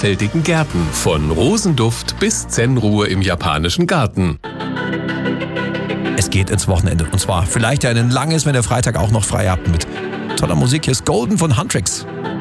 vielfältigen Gärten, von Rosenduft bis Zen-Ruhe im japanischen Garten. Es geht ins Wochenende und zwar vielleicht ein langes, wenn ihr Freitag auch noch frei habt mit toller Musik. Hier ist Golden von Huntrix.